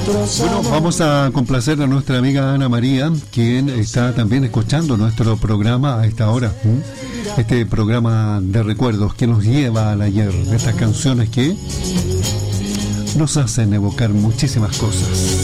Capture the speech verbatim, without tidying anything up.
Bueno, vamos a complacer a nuestra amiga Ana María, quien está también escuchando nuestro programa a esta hora. ¿Mm? Este programa de recuerdos que nos lleva al ayer, de estas canciones que nos hacen evocar muchísimas cosas.